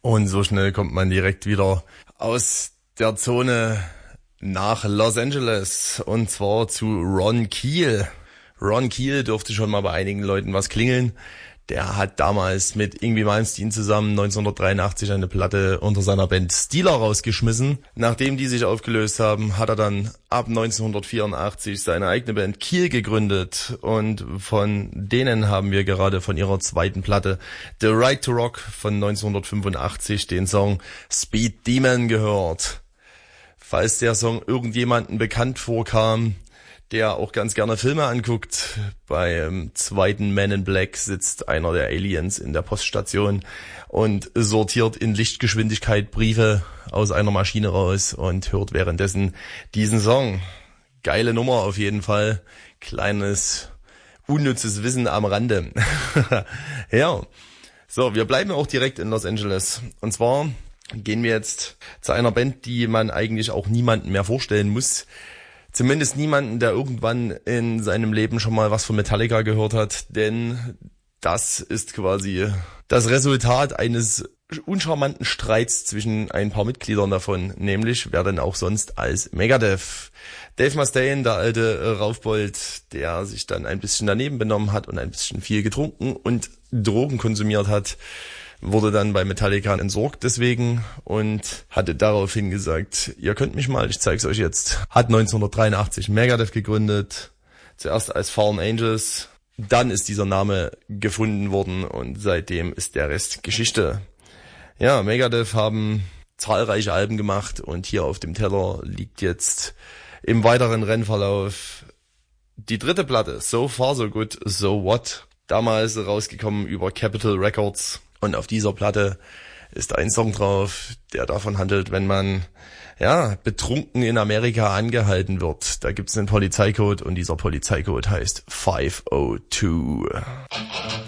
Und so schnell kommt man direkt wieder aus der Zone nach Los Angeles und zwar zu Ron Keel. Ron Keel dürfte schon mal bei einigen Leuten was klingeln. Der hat damals mit Yngwie Malmsteen zusammen 1983 eine Platte unter seiner Band Steeler rausgeschmissen. Nachdem die sich aufgelöst haben, hat er dann ab 1984 seine eigene Band Keel gegründet. Und von denen haben wir gerade von ihrer zweiten Platte The Right to Rock von 1985 den Song Speed Demon gehört. Falls der Song irgendjemanden bekannt vorkam, der auch ganz gerne Filme anguckt. Beim zweiten Man in Black sitzt einer der Aliens in der Poststation und sortiert in Lichtgeschwindigkeit Briefe aus einer Maschine raus und hört währenddessen diesen Song. Geile Nummer auf jeden Fall. Kleines, unnützes Wissen am Rande. Ja, so, wir bleiben auch direkt in Los Angeles. Und zwar gehen wir jetzt zu einer Band, die man eigentlich auch niemandem mehr vorstellen muss. Zumindest niemanden, der irgendwann in seinem Leben schon mal was von Metallica gehört hat, denn das ist quasi das Resultat eines uncharmanten Streits zwischen ein paar Mitgliedern davon, nämlich wer denn auch sonst als Megadeth. Dave Mustaine, der alte Raufbold, der sich dann ein bisschen daneben benommen hat und ein bisschen viel getrunken und Drogen konsumiert hat, wurde dann bei Metallica entsorgt deswegen und hatte daraufhin gesagt, ihr könnt mich mal, ich zeig's euch jetzt. Hat 1983 Megadeth gegründet, zuerst als Fallen Angels, dann ist dieser Name gefunden worden und seitdem ist der Rest Geschichte. Ja, Megadeth haben zahlreiche Alben gemacht und hier auf dem Teller liegt jetzt im weiteren Rennverlauf die dritte Platte, So Far So Good, So What, damals rausgekommen über Capitol Records. Und auf dieser Platte ist ein Song drauf, der davon handelt, wenn man betrunken in Amerika angehalten wird. Da gibt's einen Polizeicode und dieser Polizeicode heißt 502.